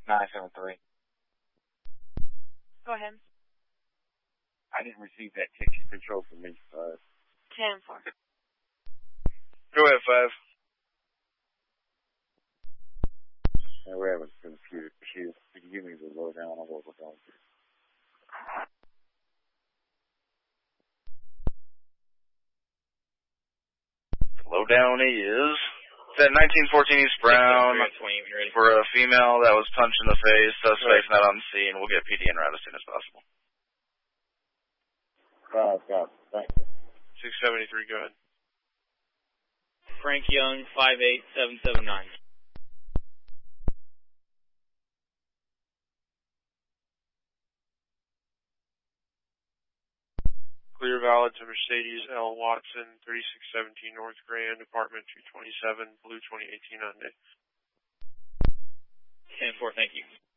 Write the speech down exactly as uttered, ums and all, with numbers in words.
nine seven three. Go ahead. I didn't receive that text control from me. Uh, ten four. Go ahead, five. And we're having a computer issue. If you give me the lowdown on what we're going through. Lowdown is at nineteen fourteen East Brown for a female that was punched in the face. Suspect's not on the scene. We'll get P D in route as soon as possible. Five, five. Thank you. six seventy-three, go ahead. Frank Young, five eight seven seven nine. Clear valid to Mercedes L. Watson, thirty-six seventeen North Grand, apartment two twenty-seven, blue twenty eighteen Hyundai. ten four, thank you.